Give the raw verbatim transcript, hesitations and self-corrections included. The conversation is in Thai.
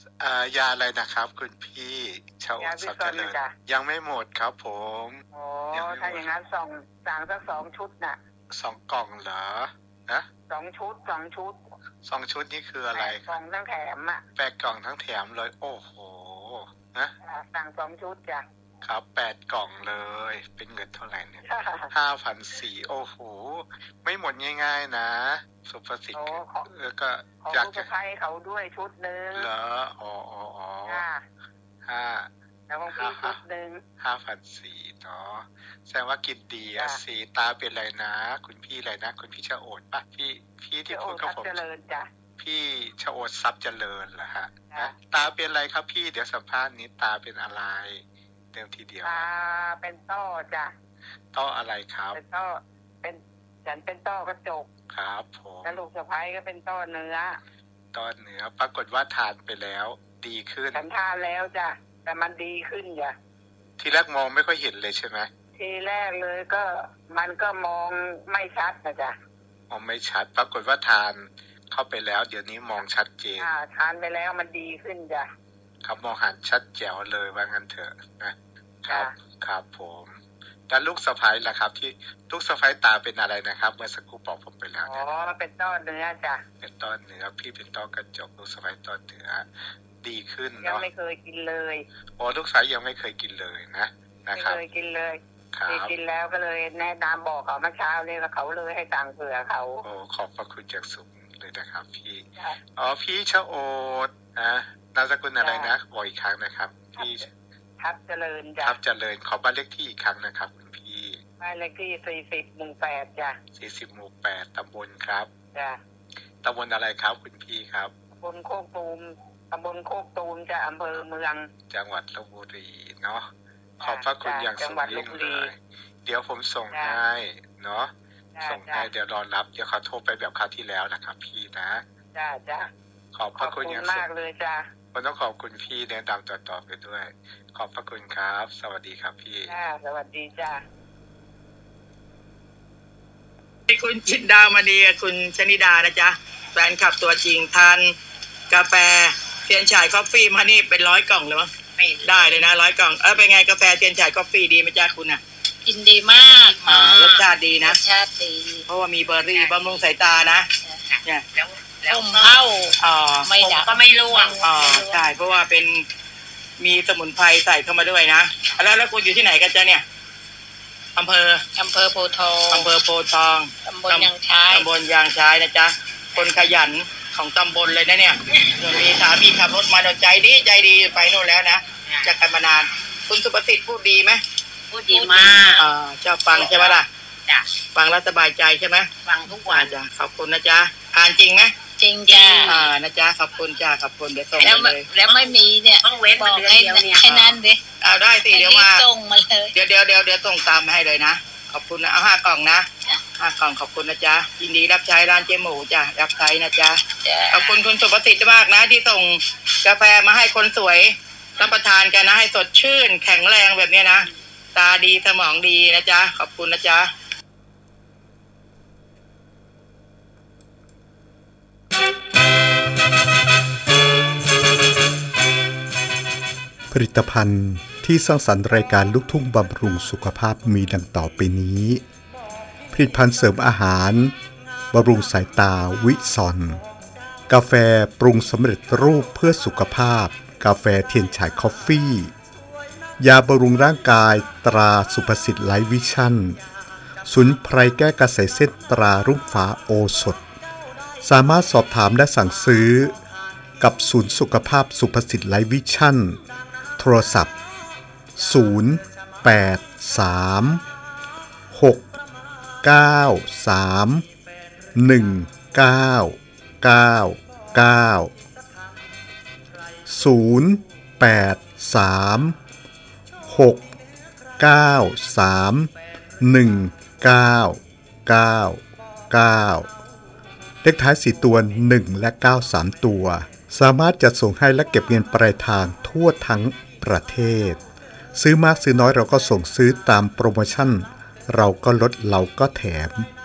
อ่ายาอะไรนะครับคุณพี่ชาวสับเจริญยังไม่หมดครับผมอ๋อถ้าอย่างนั้นส่งสั่งสักสองชุดน่ะสองกล่องเหรอนะสองชุดสองชุดสองชุดนี่คืออะไรกล่องทั้งแถมอ่ะแปดกล่องทั้งแถมเลยโอ้โหนะสั่งสองชุดจ้ะครับแปดกล่องเลยเป็นเงินเท่าไหร่เนี่ยห้าพันสี่โอ้โหไม่หมดง่ายๆนะสุภสิทธิ์แล้วก็อยากจะให้เขาด้วยชุดนึงเหรออ๋ออ๋ออ๋อห้าแล้วของพี่ชุดนึงห้าพันสี่เนาะแสดงว่ากินดีอ่ะสีตาเป็นไรนะคุณพี่อะไรนะคุณพี่ชะโอดป่ะพี่พี่ที่พูดกับผมเจริญจ้ะพี่ชะโอดซับเจริญเหรอฮะนะตาเป็นอะไรครับพี่เดี๋ยวสัมภาษณ์นี้ตาเป็นอะไรเดิมทีเดียวตาเป็นต้อจ้ะต้ออะไรครับเป็นต้อเป็นฉันเป็นต้อกระจกครับผมแล้วลูกสะใภ้ก็เป็นต้อเนื้อต้อเนื้อปรากฏว่าทานไปแล้วดีขึ้นฉันทานแล้วจ้ะแต่มันดีขึ้นจ้ะทีแรกมองไม่ค่อยเห็นเลยใช่ไหมทีแรกเลยก็มันก็มองไม่ชัดนะจ๊ะมองไม่ชัดปรากฏว่าทานเข้าไปแล้วเดี๋ยวนี้มองชัดเจนอ่าทานไปแล้วมันดีขึ้นจ้ะครับมองหันชัดแจ๋วเลยว่างั้นเถอะนะครับครับผมแล้วลูกสะใภ้ล่ะครับที่ลูกสะใภ้ตาเป็นอะไรนะครับเมื่อสักครู่บอกผมไปแล้วอ๋อเป็นต้อเนื้อจ้ะเป็นต้อเนื้อพี่เป็นต้อกระจกลูกสะใภ้ต้อเนื้อดีขึ้นเนาะยังไม่เคยกินเลยอ๋อลูกสาวยังไม่เคยกินเลยนะนะครับไม่เคยกินเลยครับกินแล้วก็เลยแนะนำบอกเขาเมื่อเช้านี่ก็เขาเลยให้ตังค์เผื่อเขาโอ้ขอบพระคุณจากสูงเลยนะครับพี่อ๋อพี่ชะโอดนะนามสกุลอะไรนะบอกอีกครั้งนะครับพี่ทับเจริญจ้ะทับเจริญขอบ้านเลขที่อีกครั้งนะครับคุณพี่บ้านเลขที่สี่สิบหมู่แปดจ้ะสี่สิบหมู่แปดตำบลครับจ้ะตำบลอะไรครับคุณพี่ครับตำบลโคกตูมตำบลโคกตูมจะอำเภอเมืองจังหวัดลพบุรีเนาะขอบพระคุณอย่างสูงยิ่งเลยเดี๋ยวผมส่งให้เนาะส่งให้เดี๋ยวรอรับเดี๋ยวเขาโทรไปแบบคราวที่แล้วนะครับพี่นะจ้าจ้าขอบพระคุณอย่างสูงมากเลยจ้าผมต้องขอบคุณพี่แนะนำต่อๆไปด้วยขอบพระคุณครับสวัสดีครับพี่จ้าสวัสดีจ้าคุณจินดามณีคุณชนิดานะจ๊ะแฟนคลับตัวจริงทานกาแฟเทียนฉายกาแฟมานี่เป็นร้อยกล่องเลยมั้งได้เลยนะร้อยกล่องเออเป็นไงกาแฟเทียนฉายกาแฟดีไหมจ๊ะคุณอ่ะกินดีมากอ่ารสชาติดีนะรสชาติดีเพราะว่ามีเบอร์รี่บำรุงสายตานะเนี่ยแล้วเข้าอ๋อไม่ดับก็ไม่ร่วงอ๋อใช่เพราะว่าเป็นมีสมุนไพรใส่เข้ามาด้วยนะแล้วแล้วคุณอยู่ที่ไหนกันจ๊ะเนี่ยอำเภออำเภอโพธิ์ทองอำเภอโพธิ์ทองตำบลยางช้ายตำบลยางช้ายนะจ๊ะคนขยันของตำบลเลยนะเนี่ยมีสามีขับรถมาใจดีใจดีไปโน่นแล้วนะจากกันมานานคุณสุประสิทธิ์พูดดีไหมพูดดีมากอ่าชอบฟังใช่ไหมล่ะจ้ะฟังแล้วสบายใจใช่ไหมฟังทุกวันจ้ะขอบคุณนะจ๊ะอ่านจริงไหมจริงจ้ะอ่านะจ๊ะขอบคุณจ้ะขอบคุณเดี๋ยวส่งเลยแล้วไม่มีเนี่ยต้องเว้นบอกให้ให้นั่นดิเอาได้สิเดี๋ยวมาส่งมาเลยเดี๋ยวเดี๋ยวเดี๋ยวเดี๋ยวส่งตามให้เลยนะขอบคุณนะเอาห้ากล่องนะห้ากล่องขอบคุณนะจ๊ะยินดีรับใช้ร้านเจ๊หมูจ้ะรับใช้นะจ๊ะขอบคุณคุณสุประสิทธิ์มากนะที่ส่งกาแฟมาให้คนสวยรับประทานกันนะให้สดชื่นแข็งแรงแบบนี้นะตาดีสมองดีนะจ๊ะขอบคุณนะจ๊ะผลิตภัณฑ์ที่สร้างสรรค์รายการลูกทุ่งบำรุงสุขภาพมีดังต่อไปนี้ผลิตภัณฑ์เสริมอาหารบำรุงสายตาวิซอนกาแฟปรุงสำเร็จรูปเพื่อสุขภาพกาแฟเทียนฉายคอฟฟี่ยาบำรุงร่างกายตราสุภสิทธิ์ไลท์วิชั่นสมุนไพรแก้กระแสเส้นตรารุ่งฟ้าโอสถสามารถสอบถามและสั่งซื้อกับศูนย์สุขภาพสุภสิทธิ์ไลท์วิชั่นโทรศัพท์ศูนย์ แปด สาม หก เก้า สาม หนึ่ง เก้า เก้า เก้า ศูนย์ แปด สาม หก เก้า สาม หนึ่ง เก้า เก้า เก้าเลขท้ายสี่ตัวหนึ่งและเก้า สามตัวสามารถจัดส่งให้และเก็บเงินปลายทางทั่วทั้งประเทศซื้อมากซื้อน้อยเราก็ส่งซื้อตามโปรโมชั่นเราก็ลดเราก็แถม